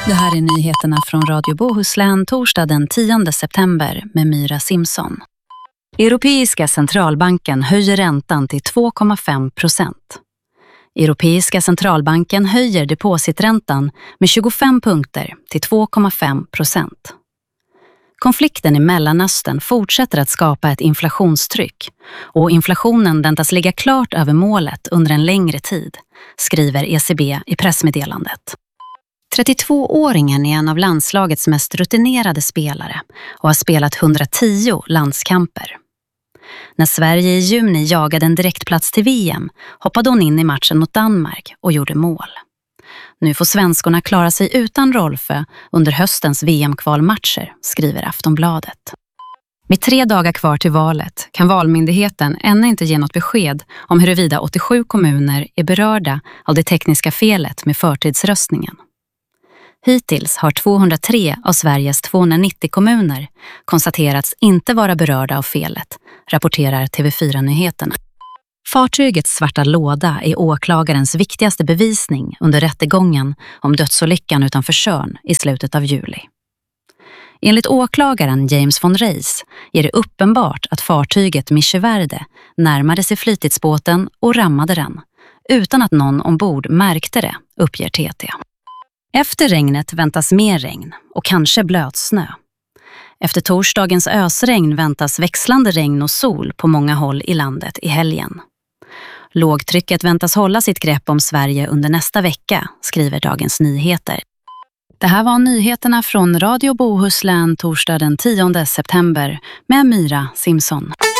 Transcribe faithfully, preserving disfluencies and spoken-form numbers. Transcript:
Det här är nyheterna från Radio Bohuslän torsdag den tionde september med Myra Simson. Europeiska centralbanken höjer räntan till två komma fem procent. Europeiska centralbanken höjer depositräntan med tjugofem punkter till två komma fem procent. Konflikten i Mellanöstern fortsätter att skapa ett inflationstryck och inflationen väntas ligga klart över målet under en längre tid, skriver E C B i pressmeddelandet. trettiotvååringen är en av landslagets mest rutinerade spelare och har spelat hundratio landskamper. När Sverige i juni jagade en direktplats till V M hoppade hon in i matchen mot Danmark och gjorde mål. Nu får svenskorna klara sig utan Rolfö under höstens V M-kvalmatcher, skriver Aftonbladet. Med tre dagar kvar till valet kan Valmyndigheten ännu inte ge något besked om huruvida åttiosju kommuner är berörda av det tekniska felet med förtidsröstningen. Hittills har tvåhundratre av Sveriges tvåhundranittio kommuner konstaterats inte vara berörda av felet, rapporterar T V fyra-nyheterna. Fartygets svarta låda är åklagarens viktigaste bevisning under rättegången om dödsolyckan utanför Tjörn i slutet av juli. Enligt åklagaren James von Reis är det uppenbart att fartyget Micheverde närmade sig fritidsbåten och rammade den, utan att någon ombord märkte det, uppger T T. Efter regnet väntas mer regn och kanske blötsnö. Efter torsdagens ösregn väntas växlande regn och sol på många håll i landet i helgen. Lågtrycket väntas hålla sitt grepp om Sverige under nästa vecka, skriver Dagens Nyheter. Det här var nyheterna från Radio Bohuslän torsdag den tionde september med Myra Simson.